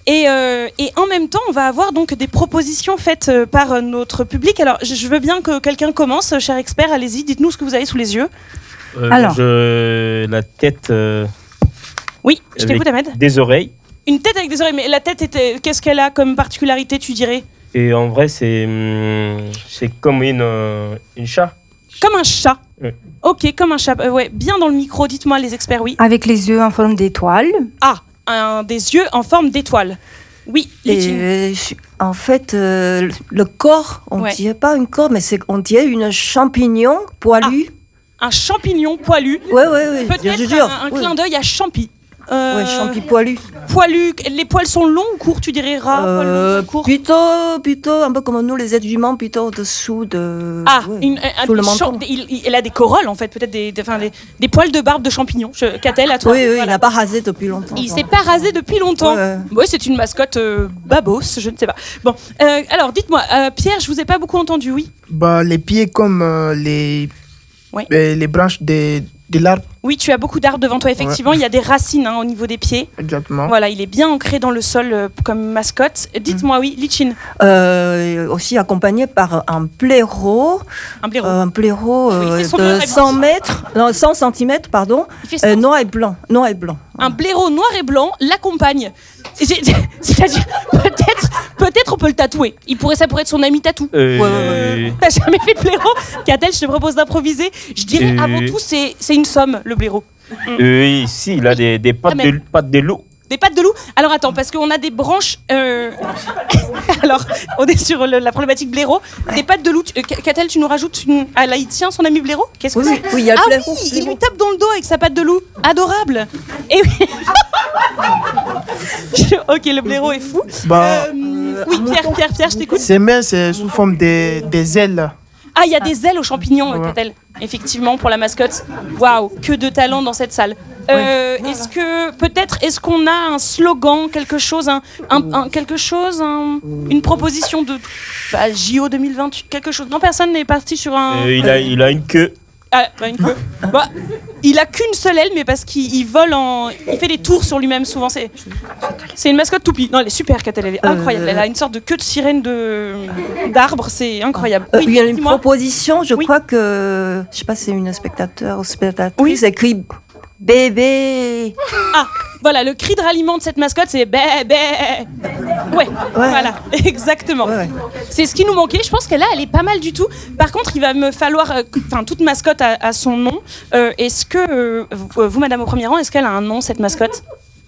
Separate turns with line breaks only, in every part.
Et en même temps, on va avoir donc des propositions faites par notre public. Alors, je veux bien que quelqu'un commence, cher expert. Allez-y, dites-nous ce que vous avez sous les yeux.
Alors, la tête.
Oui, je t'écoute, Ahmed.
Des oreilles.
Une tête avec des oreilles, mais la tête, qu'est-ce qu'elle a comme particularité, tu dirais ?
Et en vrai, c'est comme une chat.
Comme un chat.
Oui.
Ok, comme un chat. Ouais, bien dans le micro, dites-moi les experts, oui.
Avec les yeux en forme d'étoile.
Ah, des yeux en forme d'étoile. Oui,
et en fait, le corps, on ne dirait pas une corps, mais on dirait une champignon poilu.
Un champignon poilu.
Oui.
Peut-être un clin d'œil à champi.
Champi poilu.
Poilu. Les poils sont longs ou courts, tu dirais ras, court.
Plutôt un peu comme nous, les êtres humains, plutôt dessous de. Sous le menton.
Il a des corolles en fait, peut-être des poils de barbe de champignon. Qu'a-t-elle à toi ?
Oui, il n'a pas rasé depuis longtemps.
Il s'est pas rasé depuis longtemps. Oui, c'est une mascotte babos, je ne sais pas. Bon, alors dites-moi, Pierre, je vous ai pas beaucoup entendu, oui ?
Les pieds comme les branches de l'arbre.
Oui, tu as beaucoup d'arbres devant toi, effectivement. Il y a des racines au niveau des pieds.
Exactement.
Voilà, il est bien ancré dans le sol comme mascotte. Dites-moi, oui, Lichin.
Aussi accompagné par un blaireau.
Un blaireau.
Un blaireau de 100 cm, pardon. Noir et blanc.
Un blaireau noir et blanc l'accompagne. C'est-à-dire, peut-être on peut le tatouer. Ça pourrait être son ami tatou. T'as jamais fait de blaireau ? Qu'a-t-elle, je te propose d'improviser. Je dirais avant tout, c'est une somme, le blaireau.
Oui, si, il a des pattes de loup.
Des pattes de loup ? Alors attends, parce qu'on a des branches... Alors, on est sur la problématique blaireau. Des pattes de loup. Qu'a-t-elle, tu nous rajoutes une... Ah là, il tient son ami blaireau ? Qu'est-ce que c'est ?
Oui, il y a le blaireau.
Oui, il lui tape dans le dos avec sa patte de loup. Adorable. Et oui. Ok, le blaireau est fou. Oui, Pierre, je t'écoute.
Ses mains, c'est sous forme des ailes.
Ah, il y a des ailes aux champignons, qu'a-t-elle ? Effectivement, pour la mascotte. Waouh, que de talent dans cette salle. Est-ce qu'on a un slogan, quelque chose, une proposition de JO 2028, quelque chose ? Non, personne n'est parti sur un...
Il a une queue.
Ah, une queue. Il a qu'une seule aile, mais parce qu'il vole il fait des tours sur lui-même souvent. C'est une mascotte toupie. Non, elle est super, Catel, elle est incroyable. Elle a une sorte de queue de sirène d'arbre, c'est incroyable.
Il y a une proposition, je crois que, je sais pas si c'est une spectateur ou spectatrice, écrit bébé.
Ah, voilà, le cri de ralliement de cette mascotte, c'est bébé. Ouais, voilà, exactement. Ouais. C'est ce qui nous manquait. Je pense qu'elle est pas mal du tout. Par contre, il va me falloir, toute mascotte a son nom. Est-ce que vous, Madame au premier rang, est-ce qu'elle a un nom, cette mascotte ?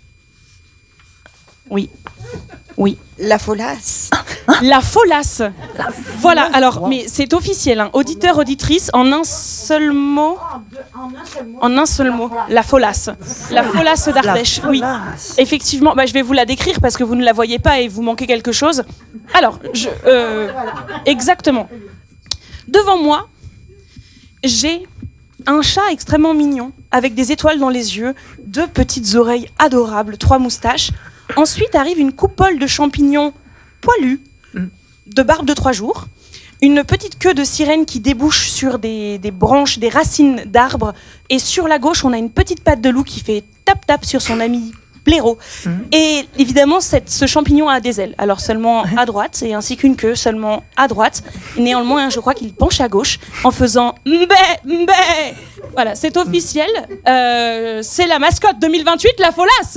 Oui.
La Folasse.
La Folasse. Voilà, alors, mais c'est officiel, auditeur, auditrice, en un seul mot. En un seul mot. La Folasse. La Folasse d'Ardèche, oui. Effectivement, je vais vous la décrire parce que vous ne la voyez pas et vous manquez quelque chose. Alors, exactement. Devant moi, j'ai un chat extrêmement mignon, avec des étoiles dans les yeux, 2 petites oreilles adorables, 3 moustaches. Ensuite arrive une coupole de champignons poilus, de barbe de 3 jours, une petite queue de sirène qui débouche sur des branches, des racines d'arbres, et sur la gauche, on a une petite patte de loup qui fait tap-tap sur son ami blaireau. Et évidemment, ce champignon a des ailes, alors seulement à droite, et ainsi qu'une queue seulement à droite. Néanmoins, je crois qu'il penche à gauche en faisant mbé, mbé. Voilà, c'est officiel. C'est la mascotte 2028, la Folasse.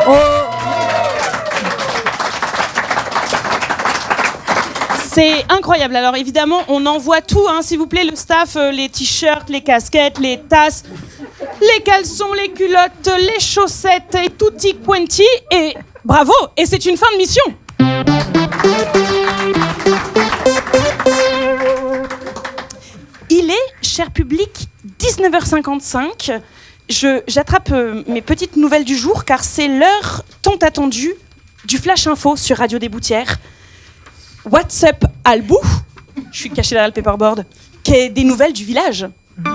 C'est incroyable. Alors évidemment, on envoie tout, s'il vous plaît, le staff, les t-shirts, les casquettes, les tasses, les caleçons, les culottes, les chaussettes et tutti quanti. Et bravo, et c'est une fin de mission. Il est, cher public, 19h55. J'attrape mes petites nouvelles du jour car c'est l'heure tant attendue du Flash Info sur Radio des Boutières. What's up, Albou ? Je suis cachée derrière le paperboard. Qui est des nouvelles du village.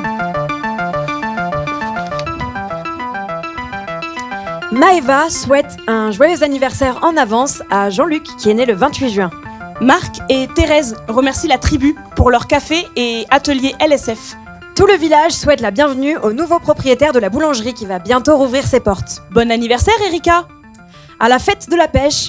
Maëva souhaite un joyeux anniversaire en avance à Jean-Luc qui est né le 28 juin.
Marc et Thérèse remercient la tribu pour leur café et atelier LSF.
Tout le village souhaite la bienvenue au nouveau propriétaire de la boulangerie qui va bientôt rouvrir ses portes.
Bon anniversaire, Erika !
À la fête de la pêche,